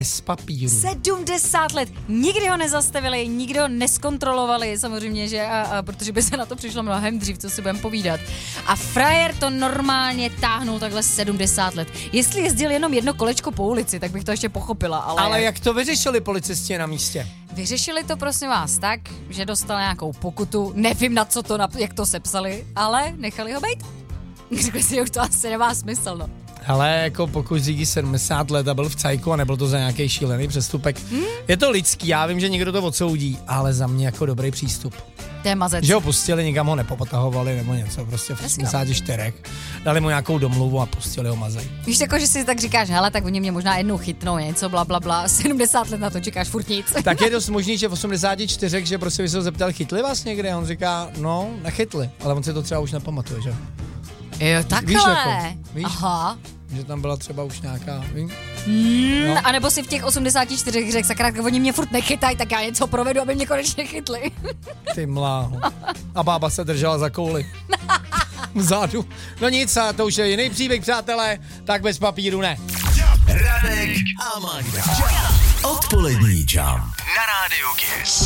z papíru. 70 let. Nikdy ho nezastavili, nikdy ho neskontrolovali, samozřejmě, že protože by se na to přišlo mnohem dřív, co si budeme povídat. A frajer to normálně táhnul takhle 70 let. Jestli jezdil jenom jedno kolečko po ulici, tak bych to ještě pochopila, Ale jak to vyřešili policisté na místě? Vyřešili to, prosím vás, tak, že dostal nějakou pokutu, nevím na co to, jak to sepsali, ale nechali ho bejt. Řekli si, že už to asi nemá smysl, no. Ale jako pokud řídí 70 let a byl v cajku a nebyl to za nějaký šílený přestupek, je to lidský, já vím, že někdo to odsoudí, ale za mě jako dobrý přístup. To je mazec. Že ho pustili, nikam ho nepopotahovali nebo něco, prostě v 84. Dali mu nějakou domluvu a pustili ho mazej. Víš, jako, že si tak říkáš, hele, tak oni mě možná jednou chytnou, něco, blablabla, 70 let na to čekáš furt nic. Tak je dost možný, že v 84, že prostě by se ho zeptal, chytli vás někde? A on říká, no, nechytli, ale on si to třeba už nepamatuje, že? Jo, takhle. Víš? Aha. Že tam byla třeba už nějaká, víš? No. A nebo si v těch 84 řekl, sakra, oni mě furt nechytají, tak já něco provedu, aby mě konečně chytli. Ty mláho. A bába se držela za kouli. Vzadu. No nic, a to už je jiný příběh, přátelé, tak bez papíru ne. Radek a Magda. Odpolední jump na rádiu Kiss.